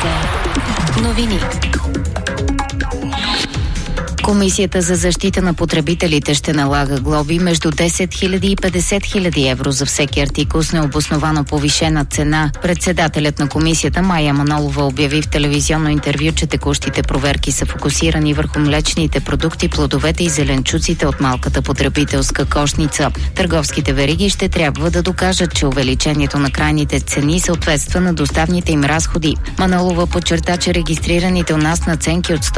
Новини. Комисията за защита на потребителите ще налага глоби между 10 000 и 50 000 евро за всеки артикул с необосновано повишена цена. Председателят на комисията Мая Манолова обяви в телевизионно интервю, че текущите проверки са фокусирани върху млечните продукти, плодовете и зеленчуците от малката потребителска кошница. Търговските вериги ще трябва да докажат, че увеличението на крайните цени съответства на доставните им разходи. Манолова подчерта, че регистрираните у нас надценки от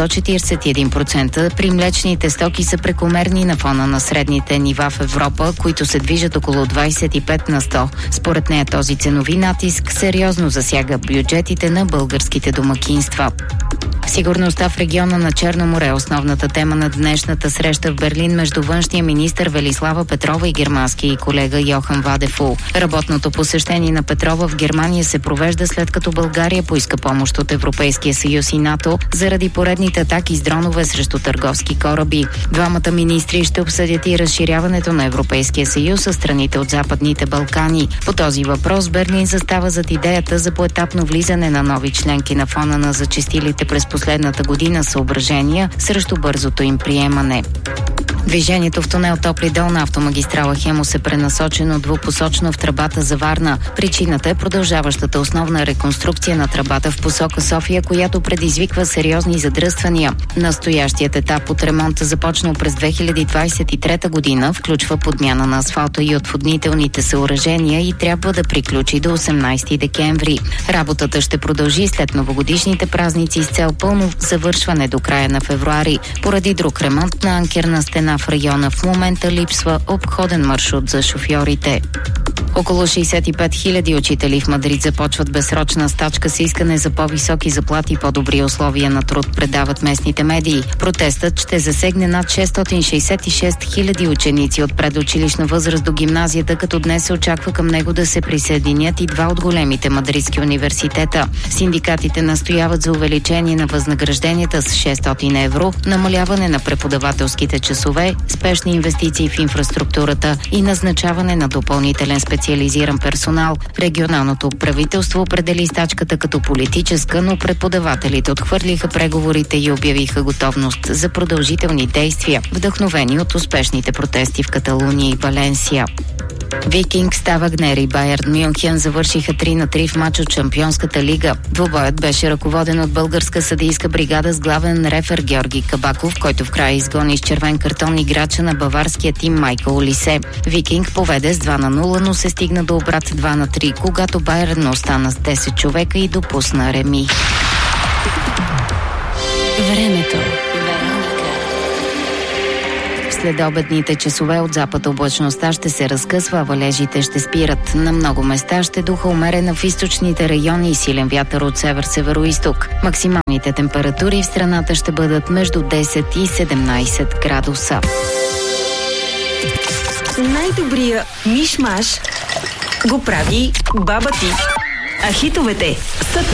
141% при млечните стоки са прекомерни на фона на средните нива в Европа, които се движат около 25 на 100. Според нея този ценови натиск сериозно засяга бюджетите на българските домакинства. Сигурността в региона на Черно море е основната тема на днешната среща в Берлин между външния министър Велислава Петрова и германския колега Йохан Вадефул. Работното посещение на Петрова в Германия се провежда след като България поиска помощ от Европейския съюз и НАТО заради поредните атаки с дронове срещу търговски кораби. Двамата министри ще обсъдят и разширяването на Европейския съюз със страните от Западните Балкани. По този въпрос Берлин застава зад идеята за поетапно влизане на нови членки на фона на зачестилите през последната година съображения срещу бързото им приемане. Движението в тунел Топли дол на автомагистрала Хемус е пренасочено двупосочно в тръбата за Варна. Причината е продължаващата основна реконструкция на тръбата в посока София, която предизвиква сериозни задръствания. Настоящият етап от ремонта, започнал през 2023 година, включва подмяна на асфалта и отводнителните съоръжения и трябва да приключи до 18 декември. Работата ще продължи след новогодишните празници с цел пълно завършване до края на февруари. Поради друг ремонт на анкерна стена в района в момента липсва обходен маршрут за шофьорите. Около 65 000 учители в Мадрид започват безсрочна стачка с искане за по-високи заплати и по-добри условия на труд, предават местните медии. Протестът ще засегне над 666 000 ученици от предучилищна възраст до гимназията, като днес се очаква към него да се присъединят и два от големите мадридски университета. Синдикатите настояват за увеличение на възнагражденията с 600 евро, намаляване на преподавателските часове, спешни инвестиции в инфраструктурата и назначаване на допълнителен специализиран персонал. Регионалното правителство определи стачката като политическа, но преподавателите отхвърлиха преговорите и обявиха готовност за продължителни действия, вдъхновени от успешните протести в Каталуния и Валенсия. Викинг, Ставагнер и Байерн Мюнхен завършиха 3-3 в мач от Шампионската лига. Двубоят беше ръководен от българска съдийска бригада с главен рефер Георги Кабаков, който в края изгони с червен картон играча на баварския тим Майкъл Олисе. Викинг поведе с 2-0, но се стигна до обрат 2-3, когато Байерн остана с 10 човека и допусна реми. Времето. Следобедните часове от запад облачността ще се разкъсва, а валежите ще спират. На много места ще духа умерена в източните райони и силен вятър от север-североизток. Максималните температури в страната ще бъдат между 10 и 17 градуса. Най-добрия миш-маш го прави баба ти. А хитовете са